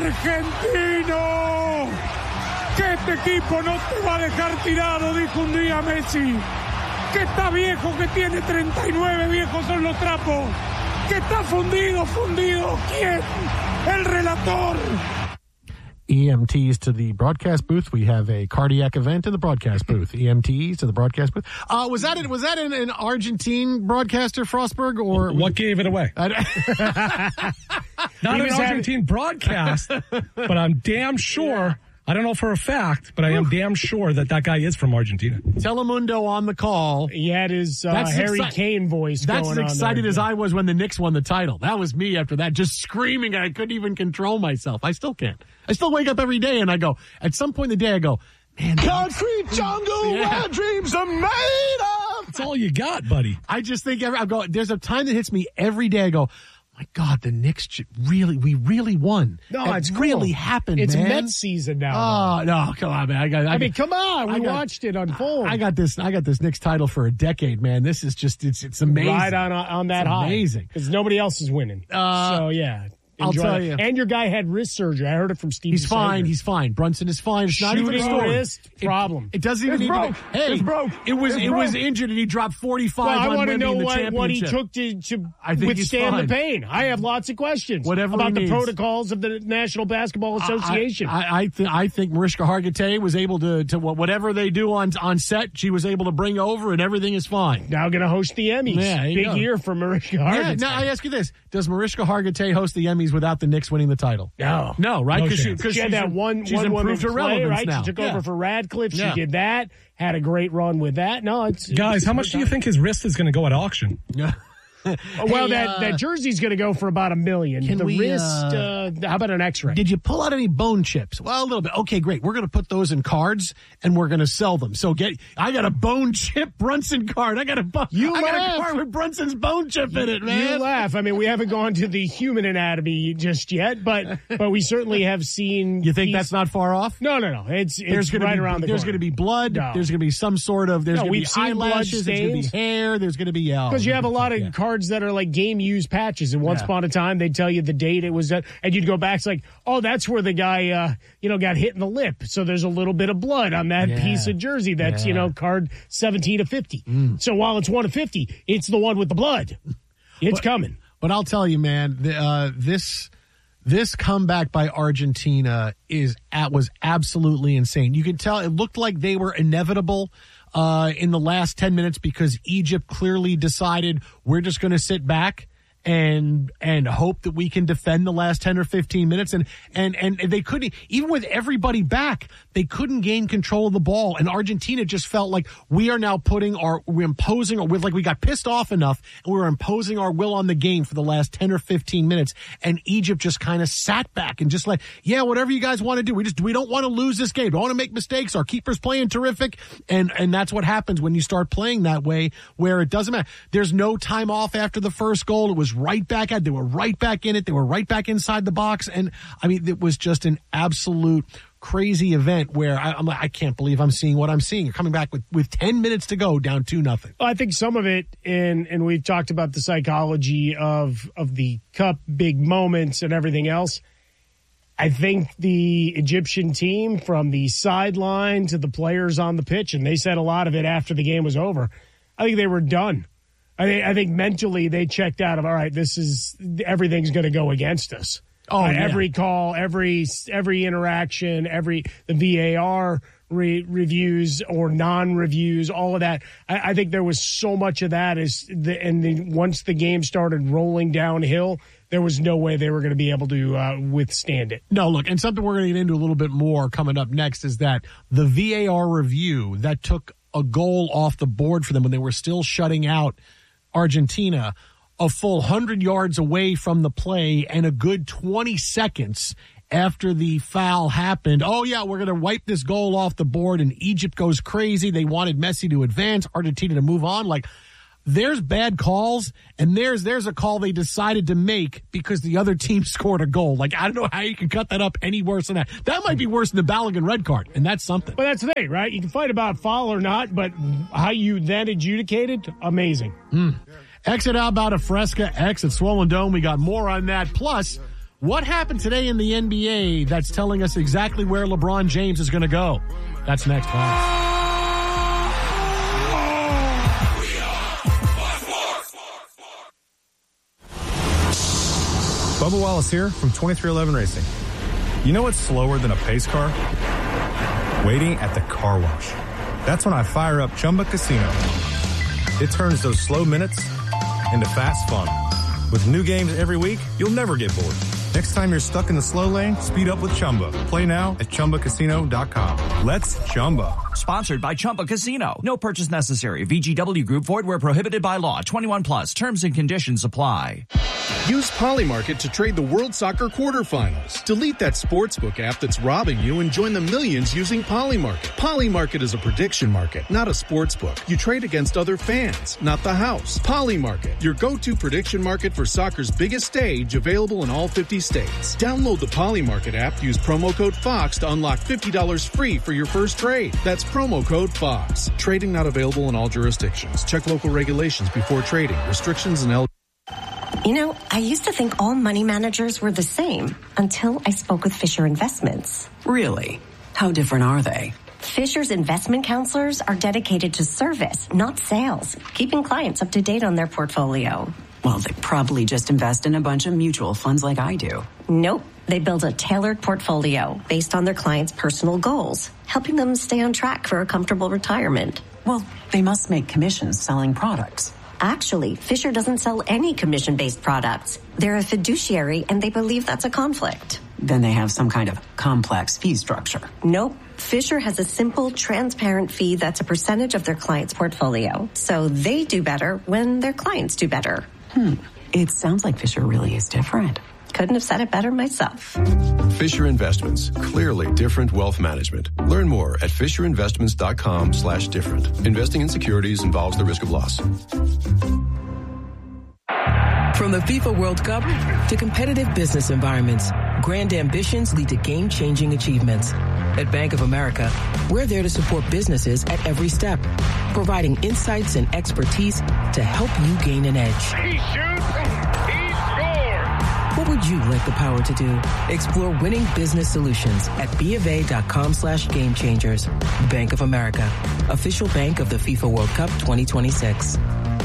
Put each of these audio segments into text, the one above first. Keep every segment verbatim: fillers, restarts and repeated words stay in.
argentino, que este equipo no te va a dejar tirado, dijo un día Messi, que está viejo, que tiene treinta y nueve, viejos son los trapos, que está fundido, fundido. ¿Quién? El relator. E M Ts to the broadcast booth. We have a cardiac event in the broadcast booth. E M Ts to the broadcast booth. Uh, was that was that an, an Argentine broadcaster, Frostberg, or what gave it away? Not an Argentine broadcast, but I'm damn sure. Yeah. I don't know for a fact, but I am damn sure that that guy is from Argentina. Telemundo on the call. He had his uh, Harry exci- Kane voice going on. That's as excited there. as I was when the Knicks won the title. That was me after that, just screaming. I couldn't even control myself. I still can't. I still wake up every day and I go, at some point in the day, I go, man. Concrete jungle yeah. where dreams are made of. That's all you got, buddy. I just think, every, I go, there's a time that hits me every day. I go, my God, the Knicks really, we really won. No, it it's really cool. happened, it's man. It's Mets season now. Oh, no, come on, man. I got. I, I mean, come on. We got, watched it unfold. I got this. I got this Knicks title for a decade, man. This is just, it's, it's amazing. Right on, on that it's high. Amazing. Because nobody else is winning. Uh, so, yeah. I'll tell you. And your guy had wrist surgery. I heard it from Steve. He's fine. Sager. He's fine. Brunson is fine. It's Shooting not even a story. wrist problem. It, it doesn't even it's need broke. to be. Hey, it's broke. It was it's it broke. was injured and he dropped forty-five well, on I want to Wemby know in the what, what he championship. took to, to I think withstand the pain. I have lots of questions Whatever about the needs. protocols of the National Basketball Association. I I, I, th- I think Mariska Hargitay was able to, to whatever they do on on set, she was able to bring over and everything is fine. Now going to host the Emmys. Yeah, Big go. year for Mariska Hargitay. Yeah, now I ask you this: does Mariska Hargitay host the Emmys without the Knicks winning the title? No. No, right? Because no she, she had that one, she's one woman her play, right? now. She took yeah. over for Radcliffe. She yeah. did that. Had a great run with that. No, it's guys. it's how much do you think his wrist is going to go at auction? Yeah. Well, hey, that, uh, that jersey's going to go for about a million. Can the we, wrist, uh, uh, how about an X-ray? Did you pull out any bone chips? Well, a little bit. Okay, great. We're going to put those in cards and we're going to sell them. So get, I got a bone chip Brunson card. I got a, bo- you I laugh. got a card with Brunson's bone chip you, in it, man. You laugh. I mean, we haven't gone to the human anatomy just yet, but but we certainly have seen. You think these, that's not far off? No, no, no. It's, it's there's gonna right be, around the There's corner. going to be blood. No. There's going to be some sort of, there's no, going to be seen eyelashes. There's going to be hair. There's going to be, because oh, you have a lot of yeah. cards that are like game-used patches. And once yeah. upon a time, they'd tell you the date it was at, and you'd go back, it's like, oh, that's where the guy, uh, you know, got hit in the lip. So there's a little bit of blood on that yeah. piece of jersey that's, yeah. you know, card seventeen of fifty. Mm. So while it's one of fifty, it's the one with the blood. It's but, coming. But I'll tell you, man, the, uh, this this comeback by Argentina is at, was absolutely insane. You can tell it looked like they were inevitable uh, in the last ten minutes because Egypt clearly decided we're just going to sit back and and hope that we can defend the last ten or fifteen minutes. And, and, and they couldn't, even with everybody back, they couldn't gain control of the ball. And Argentina just felt like we are now putting our, we're imposing, or like we got pissed off enough and we were imposing our will on the game for the last ten or fifteen minutes. And Egypt just kind of sat back and just like, yeah, whatever you guys want to do. We just, we don't want to lose this game. Don't want to make mistakes. Our keeper's playing terrific. And, and that's what happens when you start playing that way, where it doesn't matter. There's no time off after the first goal. It was right back at, they were right back in it. They were right back inside the box. And I mean, it was just an absolute crazy event where I, I'm like, I can't believe I'm seeing what I'm seeing. You're coming back with, with ten minutes to go, down two nothing. I think some of it, and and we've talked about the psychology of of the cup, big moments, and everything else. I think the Egyptian team, from the sideline to the players on the pitch, and they said a lot of it after the game was over, I think they were done. I think, I think mentally they checked out of, all right, this is, everything's going to go against us. Oh, uh, yeah. Every call, every every interaction, every the V A R re- reviews or non-reviews, all of that. I, I think there was so much of that. Is the, and the, once the game started rolling downhill, there was no way they were going to be able to uh, withstand it. No, look, and something we're going to get into a little bit more coming up next is that the V A R review that took a goal off the board for them when they were still shutting out Argentina a full one hundred yards away from the play and a good twenty seconds after the foul happened. Oh, yeah, we're going to wipe this goal off the board, and Egypt goes crazy. They wanted Messi to advance, Argentina to move on. Like, there's bad calls, and there's there's a call they decided to make because the other team scored a goal. Like, I don't know how you can cut that up any worse than that. That might be worse than the Balogun red card, and that's something. But that's the thing, right? You can fight about foul or not, but how you then adjudicated, amazing. Mm. Exit out about a Fresca, exit Swollen Dome. We got more on that. Plus, What happened today in the N B A that's telling us exactly where LeBron James is going to go? That's next, folks. Bubba Wallace here from twenty-three eleven Racing. You know what's slower than a pace car? Waiting at the car wash. That's when I fire up Chumba Casino. It turns those slow minutes into fast fun. With new games every week, you'll never get bored. Next time you're stuck in the slow lane, speed up with Chumba. Play now at Chumba Casino dot com. Let's Chumba. Sponsored by Chumba Casino. No purchase necessary. V G W Group. Void where prohibited by law. twenty-one plus. Terms and conditions apply. Use Polymarket to trade the World Soccer quarterfinals. Delete that sportsbook app that's robbing you and join the millions using Polymarket. Polymarket is a prediction market, not a sportsbook. You trade against other fans, not the house. Polymarket, your go-to prediction market for soccer's biggest stage, available in all fifty states. Download the Polymarket app. Use promo code FOX to unlock fifty dollars free for your first trade. That's promo code FOX. Trading not available in all jurisdictions. Check local regulations before trading. Restrictions and eligibility. You know, I used to think all money managers were the same until I spoke with Fisher Investments. Really? How different are they? Fisher's investment counselors are dedicated to service, not sales, keeping clients up to date on their portfolio. Well, they probably just invest in a bunch of mutual funds like I do. Nope. They build a tailored portfolio based on their clients' personal goals, helping them stay on track for a comfortable retirement. Well, they must make commissions selling products. Actually, Fisher doesn't sell any commission-based products. They're a fiduciary, and they believe that's a conflict. Then they have some kind of complex fee structure. Nope. Fisher has a simple, transparent fee that's a percentage of their client's portfolio. So they do better when their clients do better. Hmm. It sounds like Fisher really is different. Couldn't have said it better myself. Fisher Investments. Clearly different wealth management. Learn more at fisher investments dot com slash different. Investing in securities involves the risk of loss. From the FIFA World Cup to competitive business environments, grand ambitions lead to game-changing achievements. At Bank of America, we're there to support businesses at every step, providing insights and expertise to help you gain an edge. He shoots, he scores! What would you like the power to do? Explore winning business solutions at BofA.com slash game changers. Bank of America, official bank of the FIFA World Cup twenty twenty-six.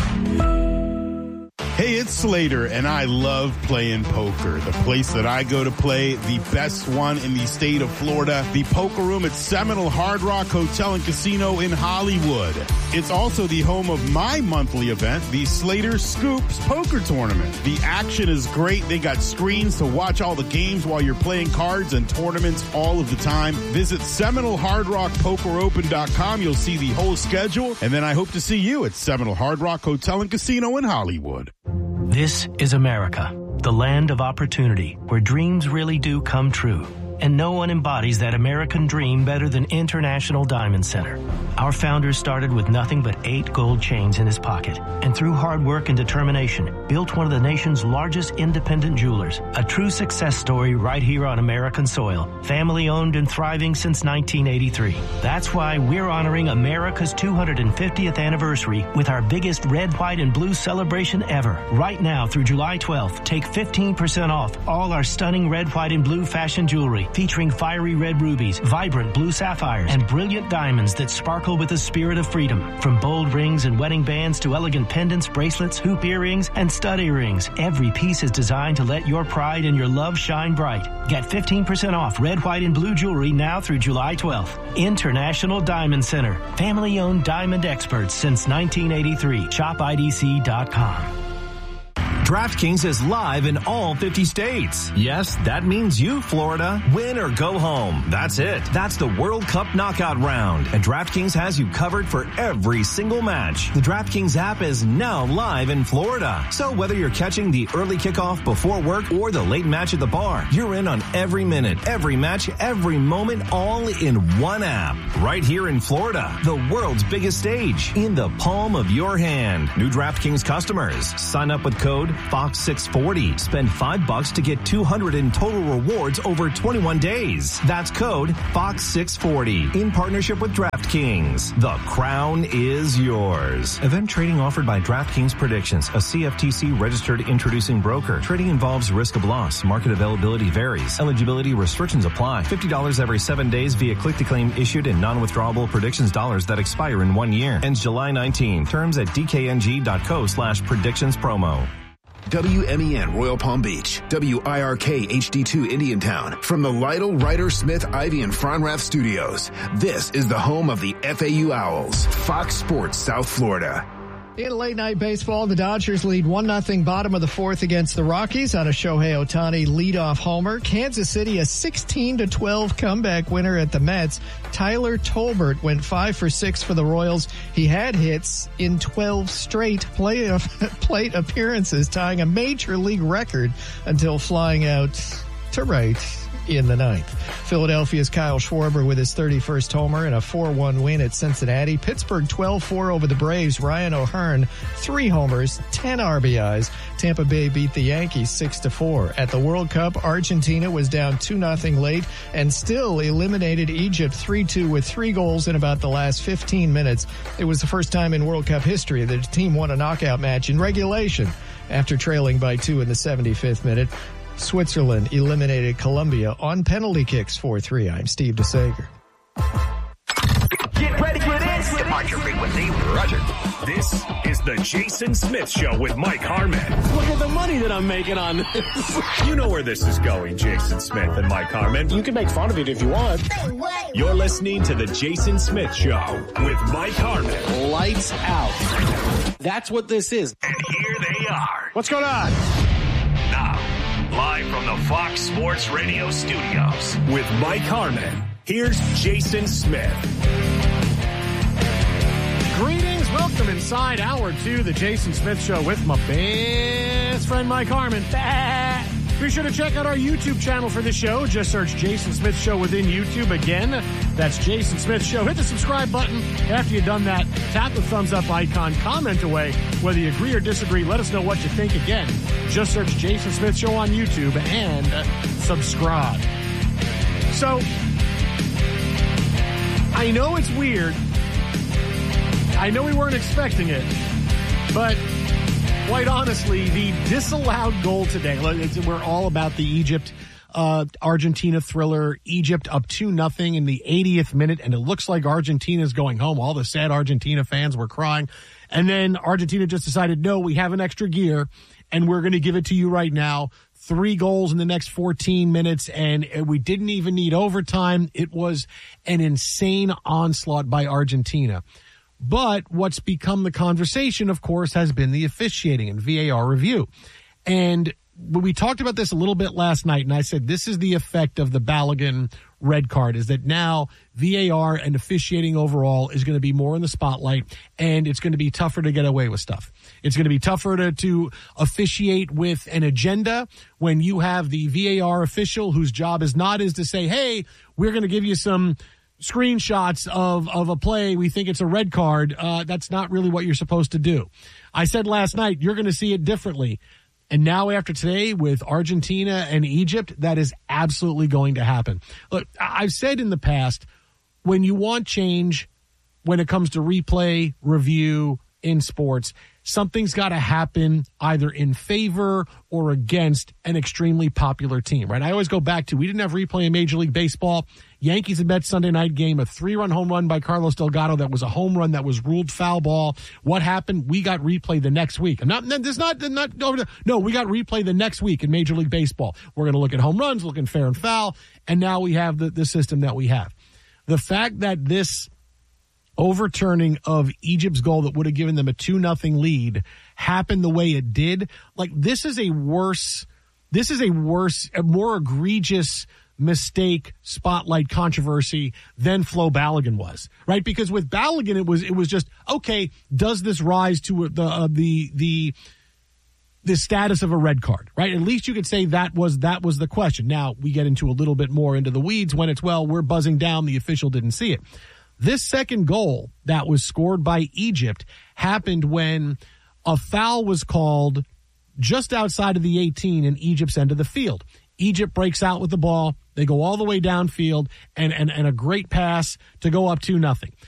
Hey, it's Slater, and I love playing poker. The place that I go to play, the best one in the state of Florida, the Poker Room at Seminole Hard Rock Hotel and Casino in Hollywood. It's also the home of my monthly event, the Slater Scoops Poker Tournament. The action is great. They got screens to watch all the games while you're playing cards and tournaments all of the time. Visit Seminole Hard Rock Poker Open dot com. You'll see the whole schedule, and then I hope to see you at Seminole Hard Rock Hotel and Casino in Hollywood. This is America, the land of opportunity, where dreams really do come true. And no one embodies that American dream better than International Diamond Center. Our founder started with nothing but eight gold chains in his pocket, and through hard work and determination, built one of the nation's largest independent jewelers. A true success story right here on American soil. Family owned and thriving since nineteen eighty-three. That's why we're honoring America's two hundred fiftieth anniversary with our biggest red, white, and blue celebration ever. Right now through July twelfth, take fifteen percent off all our stunning red, white, and blue fashion jewelry, featuring fiery red rubies, vibrant blue sapphires, and brilliant diamonds that sparkle with the spirit of freedom. From bold rings and wedding bands to elegant pendants, bracelets, hoop earrings, and stud earrings, every piece is designed to let your pride and your love shine bright. Get fifteen percent off red, white, and blue jewelry now through July twelfth. International Diamond Center. Family-owned diamond experts since nineteen eighty-three. shop I D C dot com. DraftKings is live in all fifty states. Yes, that means you, Florida. Win or go home. That's it. That's the World Cup knockout round. And DraftKings has you covered for every single match. The DraftKings app is now live in Florida. So whether you're catching the early kickoff before work or the late match at the bar, you're in on every minute, every match, every moment, all in one app. Right here in Florida, the world's biggest stage, in the palm of your hand. New DraftKings customers, sign up with code Fox six forty. Spend five bucks to get two hundred in total rewards over twenty-one days. That's code Fox six forty in partnership with DraftKings. The crown is yours. Event trading offered by DraftKings Predictions, a C F T C registered introducing broker. Trading involves risk of loss. Market availability varies. Eligibility restrictions apply. fifty dollars every seven days via click-to-claim issued in non-withdrawable predictions dollars that expire in one year. Ends July nineteenth. Terms at d k n g dot co slash predictions promo. W M E N Royal Palm Beach, W I R K H D two Indiantown. From the Lytle, Ryder, Smith, Ivy, and Fronrath studios, this is the home of the F A U Owls, Fox Sports South Florida. In late night baseball, the Dodgers lead one nothing bottom of the fourth against the Rockies on a Shohei Ohtani leadoff homer. Kansas City a sixteen to twelve comeback winner at the Mets. Tyler Tolbert went five for six for the Royals. He had hits in twelve straight play plate appearances, tying a major league record until flying out to right in the ninth. Philadelphia's Kyle Schwarber with his thirty-first homer and a four one win at Cincinnati. Pittsburgh twelve four over the Braves. Ryan O'Hearn, three homers, ten R B Is. Tampa Bay beat the Yankees six to four. At the World Cup, Argentina was down two nothing late and still eliminated Egypt three two with three goals in about the last fifteen minutes. It was the first time in World Cup history that a team won a knockout match in regulation after trailing by two in the seventy-fifth minute. Switzerland eliminated Colombia on penalty kicks four three. I'm Steve DeSager. Get ready for this. Departure frequency, Roger. This is the Jason Smith Show with Mike Harmon. Look at the money that I'm making on this. You know where this is going, Jason Smith and Mike Harmon. You can make fun of it if you want. You're listening to the Jason Smith Show with Mike Harmon. Lights out. That's what this is. And here they are. What's going on? Now, live from the Fox Sports Radio studios with Mike Harmon, here's Jason Smith. Greetings, welcome inside hour two, the Jason Smith Show with my best friend Mike Harmon. Be sure to check out our YouTube channel for the show. Just search Jason Smith Show within YouTube. Again, that's Jason Smith Show. Hit the subscribe button. After you've done that, tap the thumbs up icon, comment away. Whether you agree or disagree, let us know what you think. Again, just search Jason Smith Show on YouTube and subscribe. So, I know it's weird. I know we weren't expecting it, but quite honestly, the disallowed goal today, we're all about the Egypt, uh, Argentina thriller. Egypt up two nothing in the eightieth minute, and it looks like Argentina's going home. All the sad Argentina fans were crying. And then Argentina just decided, no, we have an extra gear, and we're going to give it to you right now. Three goals in the next fourteen minutes, and we didn't even need overtime. It was an insane onslaught by Argentina. But what's become the conversation, of course, has been the officiating and V A R review. And we talked about this a little bit last night, and I said this is the effect of the Balogun red card, is that now V A R and officiating overall is going to be more in the spotlight, and it's going to be tougher to get away with stuff. It's going to be tougher to, to officiate with an agenda when you have the V A R official whose job is not is to say, hey, we're going to give you some screenshots of, of a play. We think it's a red card. Uh, that's not really what you're supposed to do. I said last night, you're going to see it differently. And now after today with Argentina and Egypt, that is absolutely going to happen. Look, I've said in the past, when you want change, when it comes to replay, review in sports, something's got to happen either in favor or against an extremely popular team, right? I always go back to, we didn't have replay in Major League Baseball. Yankees and Mets Sunday night game, a three-run home run by Carlos Delgado that was a home run that was ruled foul ball. What happened? We got replay the next week. I'm not, there's not, not, no, no, we got replay the next week in Major League Baseball. We're going to look at home runs, looking fair and foul, and now we have the, the system that we have. The fact that this overturning of Egypt's goal that would have given them a two nothing lead happened the way it did, like this is a worse, this is a worse, a more egregious mistake, spotlight controversy than Flo Balogun was, right? Because with Balogun, it was, it was just, okay, does this rise to the, uh, the, the, the status of a red card, right? At least you could say that was, that was the question. Now we get into a little bit more into the weeds when it's, well, we're buzzing down, the official didn't see it. This second goal that was scored by Egypt happened when a foul was called just outside of the eighteen in Egypt's end of the field. Egypt breaks out with the ball. They go all the way downfield and, and, and a great pass to go up two nothing.